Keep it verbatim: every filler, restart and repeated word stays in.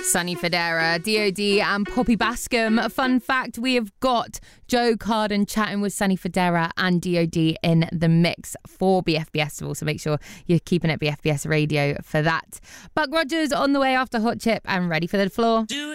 Sonny Fodera, D O D and Poppy Bascom. A fun fact, we have got Joe Carden chatting with Sonny Fodera and D O D in the mix for B F B S Festival, so make sure you're keeping it B F B S Radio for that. Buck Rogers on the way after Hot Chip and ready for the floor.